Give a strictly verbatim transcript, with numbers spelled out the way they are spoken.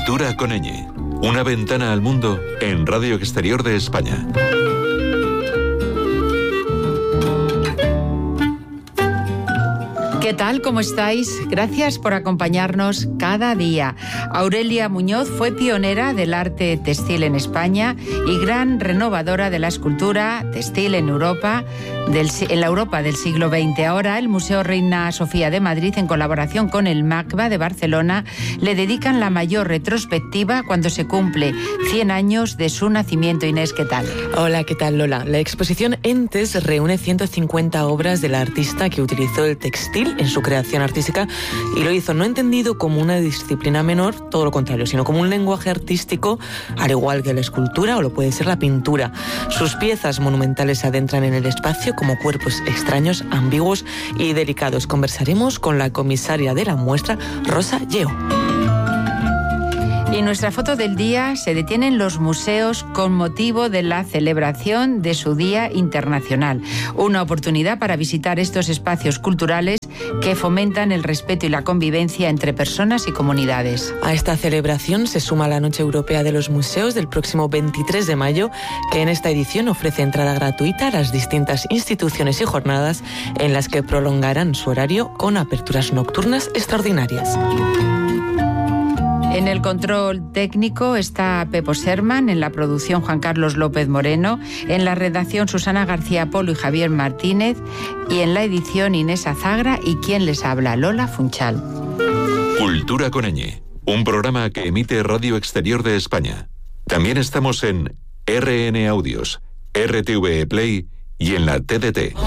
Cultura con ñ. Una ventana al mundo en Radio Exterior de España. ¿Qué tal? ¿Cómo estáis? Gracias por acompañarnos cada día. Aurelia Muñoz fue pionera del arte textil en España y gran renovadora de la escultura textil en Europa, del, en la Europa del siglo veinte. Ahora el Museo Reina Sofía de Madrid, en colaboración con el MACBA de Barcelona, le dedican la mayor retrospectiva cuando se cumple cien años de su nacimiento. Inés, ¿qué tal? Hola, ¿qué tal, Lola? La exposición Entes reúne ciento cincuenta obras del artista que utilizó el textil en su creación artística y lo hizo no entendido como una disciplina menor, todo lo contrario, sino como un lenguaje artístico, al igual que la escultura o lo puede ser la pintura. Sus piezas monumentales se adentran en el espacio como cuerpos extraños, ambiguos y delicados. Conversaremos con la comisaria de la muestra, Rosa Lleó. Y nuestra foto del día: se detienen los museos con motivo de la celebración de su Día Internacional. Una oportunidad para visitar estos espacios culturales que fomentan el respeto y la convivencia entre personas y comunidades. A esta celebración se suma la Noche Europea de los Museos del próximo veintitrés de mayo, que en esta edición ofrece entrada gratuita a las distintas instituciones y jornadas en las que prolongarán su horario con aperturas nocturnas extraordinarias. En el control técnico está Pepo Serman, en la producción Juan Carlos López Moreno, en la redacción Susana García Polo y Javier Martínez, y en la edición Inés Azagra y quien les habla, Lola Funchal. Cultura con ñ, un programa que emite Radio Exterior de España. También estamos en R N Audios, R T V E Play y en la T D T.